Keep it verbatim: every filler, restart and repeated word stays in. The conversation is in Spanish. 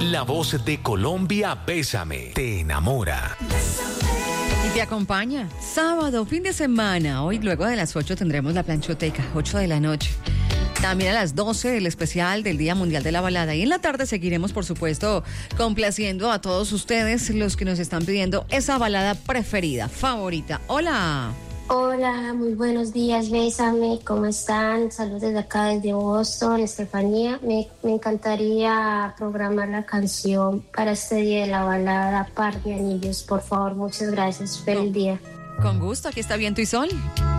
La voz de Colombia, Bésame, te enamora. Y te acompaña sábado, fin de semana. Hoy luego de las ocho tendremos la planchoteca, ocho de la noche. También a las doce el especial del Día Mundial de la Balada. Y en la tarde seguiremos, por supuesto, complaciendo a todos ustedes, los que nos están pidiendo esa balada preferida, favorita. Hola. Hola, muy buenos días, Bésame, ¿cómo están? Saludos desde acá, desde Boston, Estefanía. Me, me encantaría programar la canción para este día de la balada, Par de Anillos, por favor, muchas gracias, feliz día. Con gusto, aquí está Viento y Sol.